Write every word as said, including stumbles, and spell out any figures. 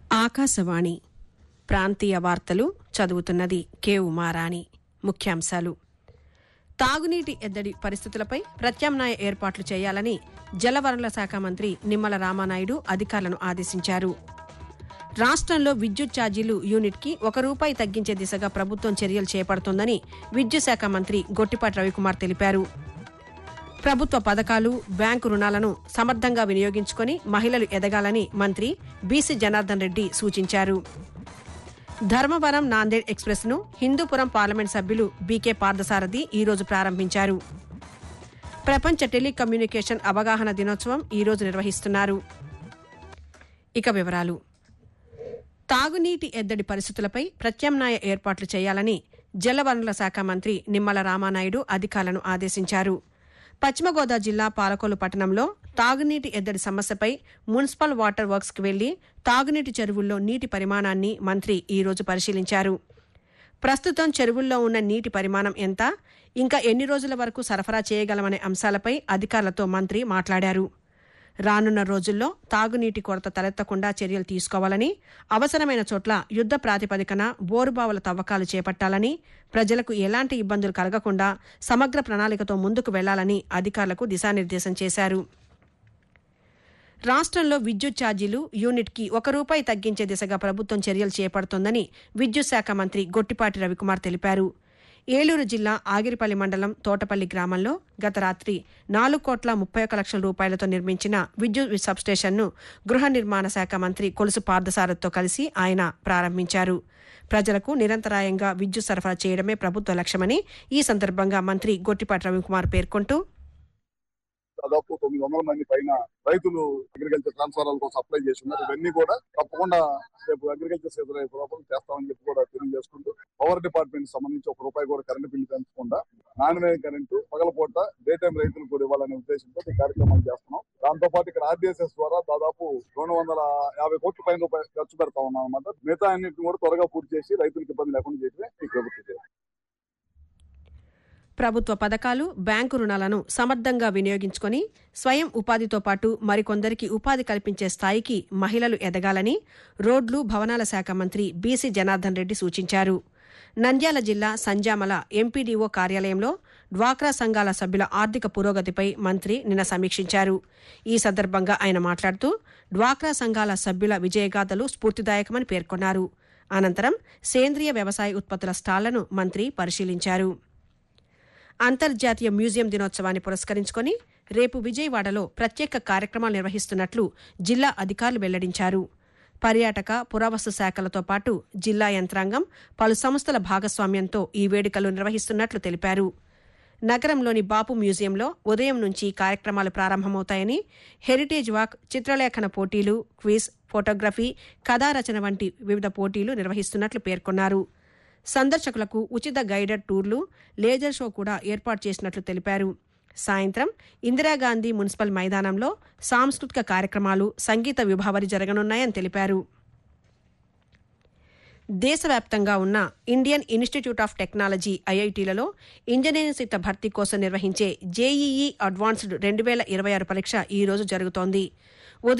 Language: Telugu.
ఆకాశవాణి ప్రాంతీయ వార్తలు చదువుతున్నది కె ఉమారాణి. ముఖ్యాంశాలు: తాగునీటి ఎద్దడి పరిస్థితులపై ప్రత్యామ్నాయ ఏర్పాట్లు చేయాలని జలవనరుల శాఖ మంత్రి నిమ్మల రామానాయుడు అధికారులను ఆదేశించారు. రాష్ట్రంలో విద్యుత్ ఛార్జీలు యూనిట్కి ఒక రూపాయి తగ్గించే దిశగా ప్రభుత్వం చర్యలు చేపడుతోందని విద్యుత్ శాఖ మంత్రి గొట్టిపాటి రవికుమార్ తెలిపారు. ప్రభుత్వ పథకాలు, బ్యాంకు రుణాలను సమర్థంగా వినియోగించుకుని మహిళలు ఎదగాలని మంత్రి బీసీ జనార్దన్ రెడ్డి సూచించారు. ధర్మవరం నాందేడ్ ఎక్స్ప్రెస్ ను హిందూపురం పార్లమెంట్ సభ్యులు బీకే పార్థసారథి ఈరోజు ప్రారంభించారు. ప్రపంచ టెలికమ్యూనికేషన్ అవగాహన దినోత్సవం ఈరోజు నిర్వహిస్తున్నారు. ఇక వివరాలు: తాగునీటి ఎద్దడి పరిస్థితులపై ప్రత్యామ్నాయ ఏర్పాట్లు చేయాలని జలవనరుల శాఖ మంత్రి నిమ్మల రామానాయుడు అధికారులను ఆదేశించారు. పశ్చిమ గోదావరి జిల్లా పాలకొల్లు పట్టణంలో తాగునీటి ఎద్దడి సమస్యపై మున్సిపల్ వాటర్ వర్క్స్కి వెళ్లి తాగునీటి చెరువుల్లో నీటి పరిమాణాన్ని మంత్రి ఈరోజు పరిశీలించారు. ప్రస్తుతం చెరువుల్లో ఉన్న నీటి పరిమాణం ఎంత, ఇంకా ఎన్ని రోజుల వరకు సరఫరా చేయగలమనే అంశాలపై అధికారులతో మంత్రి మాట్లాడారు. రానున్న రోజుల్లో తాగునీటి కొరత తలెత్తకుండా చర్యలు తీసుకోవాలని, అవసరమైన చోట్ల యుద్ధ ప్రాతిపదికన బోరుబావుల తవ్వకాలు చేపట్టాలని, ప్రజలకు ఎలాంటి ఇబ్బందులు కలగకుండా సమగ్ర ప్రణాళికతో ముందుకు వెళ్లాలని అధికారులకు దిశానిర్దేశం చేశారు. రాష్ట్రంలో విద్యుత్ ఛార్జీలు యూనిట్కి ఒక రూపాయి తగ్గించే దిశగా ప్రభుత్వం చర్యలు చేపడుతోందని విద్యుత్ శాఖ మంత్రి గొట్టిపాటి రవికుమార్ తెలిపారు. ఏలూరు జిల్లా ఆగిరిపల్లి మండలం తోటపల్లి గ్రామంలో గత రాత్రి నాలుగు కోట్ల ముప్పై ఒక్క లక్షల రూపాయలతో నిర్మించిన విద్యుత్ సబ్స్టేషన్ను గృహ నిర్మాణ శాఖ మంత్రి కొలుసు పార్థసారథితో కలిసి ఆయన ప్రారంభించారు. ప్రజలకు నిరంతరాయంగా విద్యుత్ సరఫరా చేయడమే ప్రభుత్వ లక్ష్యమని ఈ సందర్భంగా మంత్రి గొట్టిపాటి రవికుమార్ పేర్కొంటూ, దాదాపు తొమ్మిది వందల మంది పైన రైతులు అగ్రికల్చర్ ట్రాన్స్ఫార్మర్ల కోసం అప్లై చేసి ఉన్నారు. ఇవన్నీ కూడా తప్పకుండా రేపు అగ్రికల్చర్ సేవ రేపు లోపల చేస్తామని చెప్పి కూడా తెలియజేసుకుంటూ, పవర్ డిపార్ట్మెంట్ సంబంధించి ఒక రూపాయి కూడా కరెంటు బిల్లు పెంచకుండా నాణ్యమైన కరెంటు పగలపూట డే టైం రైతులకు కూడా ఇవ్వాలనే ఉద్దేశంతో ఈ కార్యక్రమం చేస్తున్నాం. దాంతో పాటు ఇక్కడ ఆర్డీఎస్ఎస్ ద్వారా దాదాపు రెండు వందల యాభై కోట్ల పైన రూపాయలు ఖర్చు పెడతా ఉన్నాం అన్నమాట. మిగతా అన్నింటిని కూడా త్వరగా పూర్తి చేసి రైతులకు ఇబ్బంది లేకుండా చేయడమే ఈ ప్రభుత్వం. ప్రభుత్వ పథకాలు, బ్యాంకు రుణాలను సమర్థంగా వినియోగించుకుని స్వయం ఉపాధితో పాటు మరికొందరికి ఉపాధి కల్పించే స్థాయికి మహిళలు ఎదగాలని రోడ్లు, భవనాల శాఖ మంత్రి బీసీ జనార్దన్ రెడ్డి సూచించారు. నంద్యాల జిల్లా సంజామల ఎంపీడీఓ కార్యాలయంలో డ్వాక్రా సంఘాల సభ్యుల ఆర్థిక పురోగతిపై మంత్రి నిన్న సమీక్షించారు. ఈ సందర్భంగా ఆయన మాట్లాడుతూ, డ్వాక్రా సంఘాల సభ్యుల విజయగాథలు స్ఫూర్తిదాయకమని పేర్కొన్నారు. అనంతరం సేంద్రియ వ్యవసాయ ఉత్పత్తుల స్టాళ్లను మంత్రి పరిశీలించారు. అంతర్జాతీయ మ్యూజియం దినోత్సవాన్ని పురస్కరించుకుని రేపు విజయవాడలో ప్రత్యేక కార్యక్రమాలు నిర్వహిస్తున్నట్లు జిల్లా అధికారులు వెల్లడించారు. పర్యాటక, పురావస్తు శాఖలతో పాటు జిల్లా యంత్రాంగం పలు సంస్థల భాగస్వామ్యంతో ఈ వేడుకలు నిర్వహిస్తున్నట్లు తెలిపారు. నగరంలోని బాపు మ్యూజియంలో ఉదయం నుంచి కార్యక్రమాలు ప్రారంభమవుతాయని, హెరిటేజ్ వాక్, చిత్రలేఖన పోటీలు, క్విజ్, ఫోటోగ్రఫీ, కథారచన వంటి వివిధ పోటీలు నిర్వహిస్తున్నట్లు పేర్కొన్నారు. సందర్శకులకు ఉచిత గైడెడ్ టూర్లు, లేజర్ షో కూడా ఏర్పాటు చేసినట్లు తెలిపారు. సాయంత్రం ఇందిరాగాంధీ మున్సిపల్ మైదానంలో సాంస్కృతిక కార్యక్రమాలు, సంగీత విభావరి జరగనున్నాయని తెలిపారు. దేశవ్యాప్తంగా ఉన్న Indian institute of technology ఐఐటీలలో engineering సీట్ల భర్తీ కోసం నిర్వహించే జేఈఈ అడ్వాన్స్డ్ రెండు వేల ఇరవై ఆరు పరీక్ష ఈ రోజు జరుగుతోంది.